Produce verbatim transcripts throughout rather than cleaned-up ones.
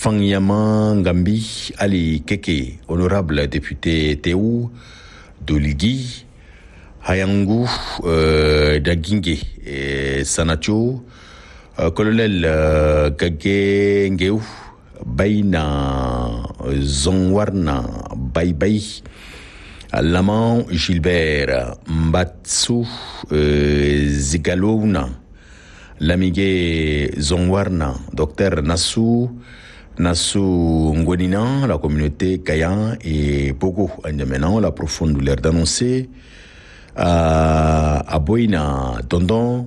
Fanyama Ngambi Ali Keke, honorable député Théou Doligui, Hayangu euh, Daginge et Sanacho, euh, colonel euh, Gage Ngeu, Baina Zonwarna Baibai, Laman Gilbert Mbatsu euh, Zigalouna, Lamige Zonwarna, docteur Nassou Nassou Ngwenina, la communauté Kayan et Bogo Andjamenan, la profonde douleur d'annoncer à Aboina Dondon,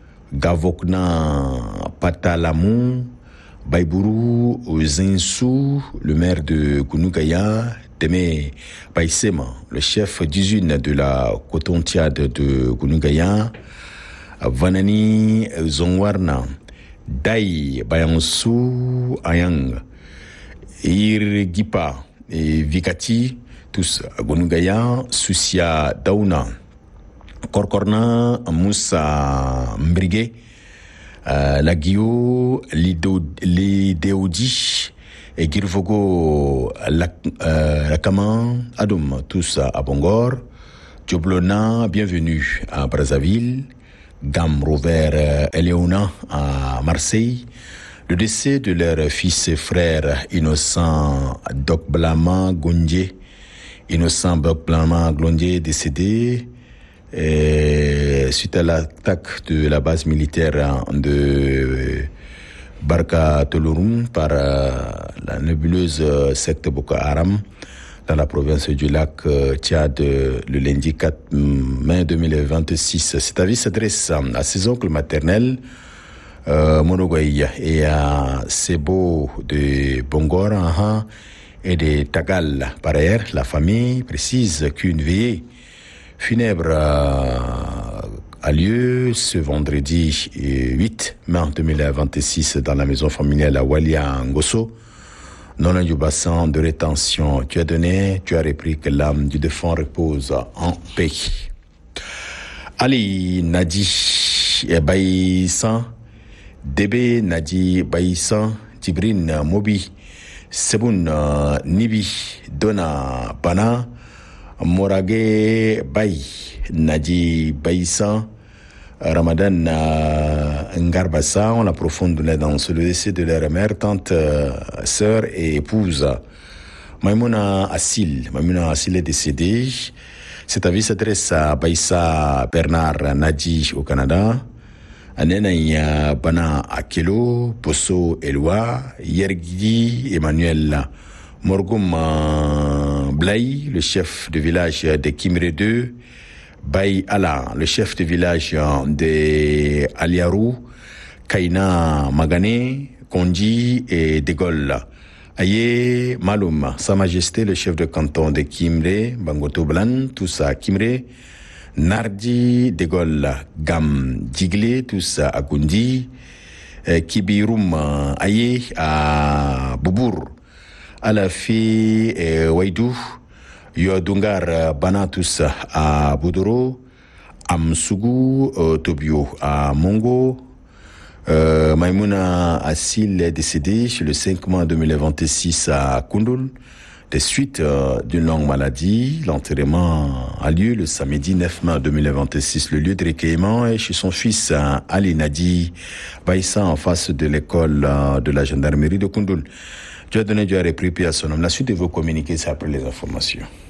Gavokna Patalamou, Baiburu Zinsou, le maire de Kounoukaya, Temé Baïsema, le chef d'usine de la coton-tiade de Kounoukaya, Vanani Zongwarna, Dai Bayansou Ayang, Irgipa et Vikati, tous à Kounoukaya, Susia Dauna, Korkorna Moussa Mbrigué, euh, Lagio, Lideodi et Girvogo Lakaman, Adoum, tous à Bongor, Djoblona, bienvenue à Brazzaville, Gam Rover Eleona à Marseille, le décès de leur fils et frère innocent Doc Blama Gondier, innocent Doc Blama Gondier décédé, et suite à l'attaque de la base militaire de Barka Tolorum par la nébuleuse secte Boko Haram dans la province du lac Tchad le lundi quatre mai deux mille vingt-six. Cet avis s'adresse à ses oncles maternels euh, Monogoï et à Sebo de Bongor et de Tagal. Par ailleurs, la famille précise qu'une veillée funèbre a lieu ce vendredi huit mai deux mille vingt-six dans la maison familiale à Walia Ngosso, non loin du bassin de rétention. Tu as donné, tu as repris, que l'âme du défunt repose en paix. Ali Nadi Baïsan, Debe Nadi Baïsan, Tibrin Mobi, Seboun Nibi, Dona Bana, Morage Bay, Nadi Baïsan, Ramadan Ngarbassa, on la profonde dans le décès de leur mère, tante, sœur et épouse. Maimouna Assil, Maimouna Assil est décédée. Cet avis s'adresse à Baïssa Bernard Nadi au Canada, Anena Bana Akelo, Poso Elwa, Yergidi Emmanuel Morgoum Blay, le chef de village de Kimre deux, Bay Ala, le chef de village de Aliarou, Kaina Magane, Kondi et Degol. Aye Maloum, Sa Majesté, le chef de canton de Kimre, Bangoto Blan, tous à Kimre, Nardi Degol, Gam Diglé, tous à Kundi, Kibirum Aye à Boubour, Alafi et Waidou, Yodungar Banatus à Boudoro, Amsougou Tobio à Mongo, euh, Maimouna Assil est décédée le cinq mai deux mille vingt-six à Koundoul, des suites euh, d'une longue maladie. L'enterrement a lieu le samedi neuf mai deux mille vingt-six. Le lieu de recueillement est chez son fils Ali Nadi Baïssa, en face de l'école euh, de la gendarmerie de Koundoul. Dieu a donné, Dieu a repris, puis à son homme. La suite de vos communiqués, c'est après les informations.